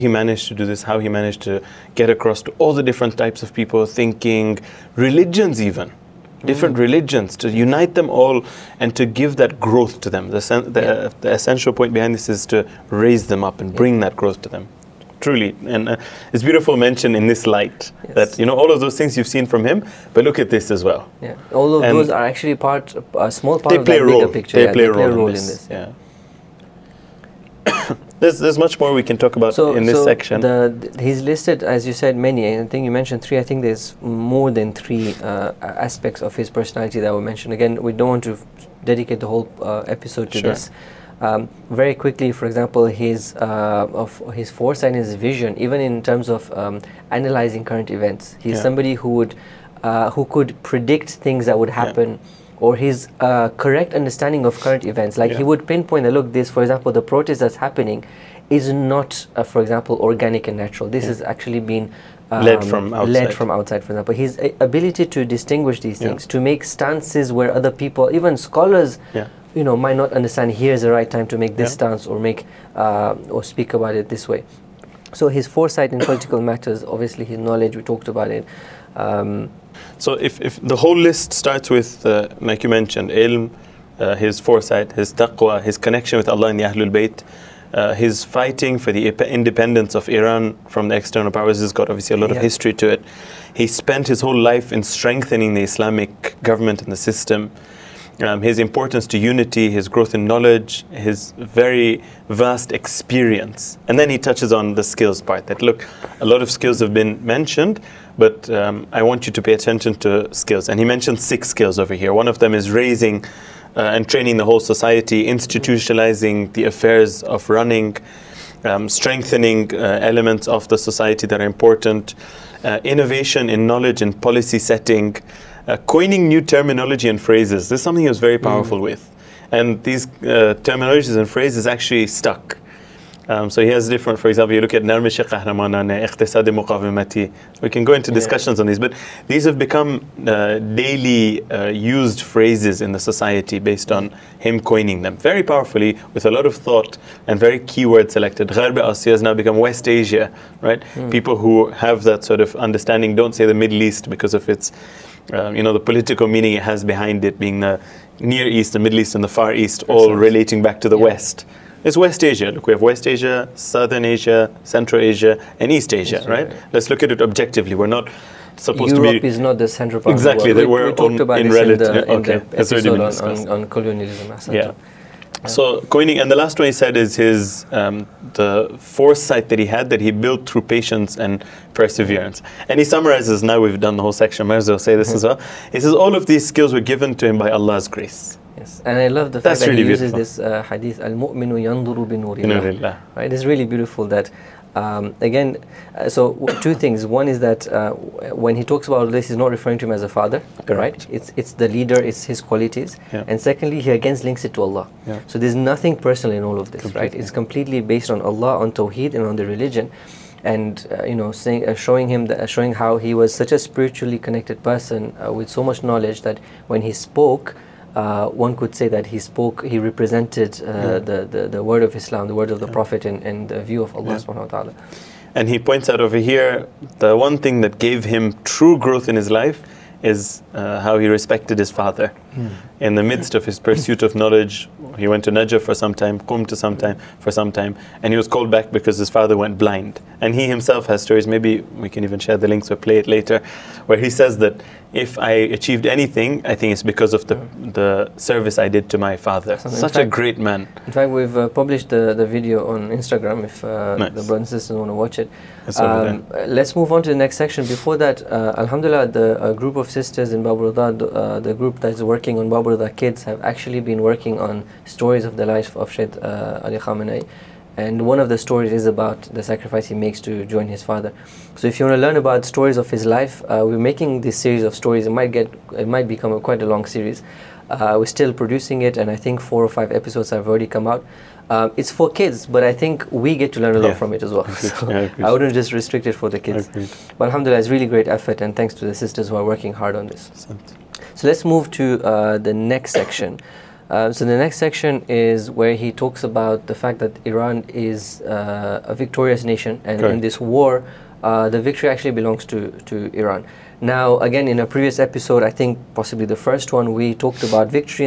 he managed to do this, how he managed to get across to all the different types of people thinking, religions even, different religions, to unite them all and to give that growth to them. The essential point behind this is to raise them up and bring that growth to them. Truly, and it's beautiful mention in this light that, you know, all of those things you've seen from him, but look at this as well. Yeah, all of those are actually a small part of that bigger picture. They play a role in this. Yeah. There's much more we can talk about in this section. He's listed, as you said, many. I think you mentioned 3. I think there's more than 3 aspects of his personality that were mentioned. Again, we don't want to dedicate the whole episode to this. Very quickly, for example, his foresight and his vision, even in terms of analyzing current events. He's somebody who could predict things that would happen, or his correct understanding of current events. Like he would pinpoint that, look, this, for example, the protest that's happening is not, for example, organic and natural. This has actually been led from outside. For example. His ability to distinguish these things, to make stances where other people, even scholars, you know, might not understand, here's the right time to make this stance or make or speak about it this way. So his foresight in political matters, obviously his knowledge, we talked about it. So if the whole list starts with, like you mentioned, ilm, his foresight, his taqwa, his connection with Allah and the Ahlul Bayt, his fighting for the independence of Iran from the external powers has got obviously a lot of history to it. He spent his whole life in strengthening the Islamic government and the system. His importance to unity, his growth in knowledge, his very vast experience. And then he touches on the skills part, that look, a lot of skills have been mentioned, but I want you to pay attention to skills. And he mentioned 6 skills over here. One of them is raising and training the whole society, institutionalizing the affairs of running, strengthening elements of the society that are important, innovation in knowledge and policy setting, coining new terminology and phrases. This is something he was very powerful with. And these terminologies and phrases actually stuck. So he has different, for example, you look at Narmish Qahramanane, Iqtisad Muqawimati. We can go into discussions on these, but these have become daily used phrases in the society based on him coining them very powerfully with a lot of thought and very keyword selected. Gharb Asia has now become West Asia, right? People who have that sort of understanding don't say the Middle East because of its you know, the political meaning it has behind it, being the Near East, the Middle East, and the Far East, all relating back to the West. It's West Asia. Look, we have West Asia, Southern Asia, Central Asia, and East Asia, right? Let's look at it objectively. We're not supposed to be... Europe is not the central part exactly, of the world. We talked about in the episode on colonialism. Yeah. So coining, and the last one he said is his the foresight that he had, that he built through patience and perseverance. And he summarizes, now we've done the whole section, Mirza will say this as well. He says all of these skills were given to him by Allah's grace. Yes, and I love the fact that he uses this hadith, al-mu'minu yanzuru bi nurillah. Right, it's really beautiful that again, so 2 things. One is that when he talks about this, he's not referring to him as a father, right? It's the leader, it's his qualities. And secondly, he again links it to Allah. So there's nothing personal in all of this, right? It's completely based on Allah, on Tawheed, and on the religion. And you know, showing how he was such a spiritually connected person with so much knowledge that when he spoke, one could say that he represented the word of Islam, the word of the Prophet, and the view of Allah subhanahu wa ta'ala. And he points out over here, the one thing that gave him true growth in his life is how he respected his father. In the midst of his pursuit of knowledge, he went to Najaf for some time, Qum for some time, and he was called back because his father went blind. And he himself has stories, maybe we can even share the links or play it later, where he says that if I achieved anything, I think it's because of the service I did to my father. Such a great man. In fact, we've published the video on Instagram if the brothers and sisters want to watch it. Let's move on to the next section. Before that, Alhamdulillah, the group of sisters in Bab al-Rida, the group that is working on Bab al-Rida Kids, have actually been working on stories of the life of Shaykh Ali Khamenei. And one of the stories is about the sacrifice he makes to join his father. So if you want to learn about stories of his life, we're making this series of stories. It might become quite a long series. We're still producing it, and I think 4 or 5 episodes have already come out. It's for kids, but I think we get to learn a lot from it as well. So I wouldn't just restrict it for the kids. But alhamdulillah, it's really great effort, and thanks to the sisters who are working hard on this. So let's move to the next section. So the next section is where he talks about the fact that Iran is a victorious nation, and in this war, the victory actually belongs to Iran. Now, again, in a previous episode, I think possibly the first one, we talked about victory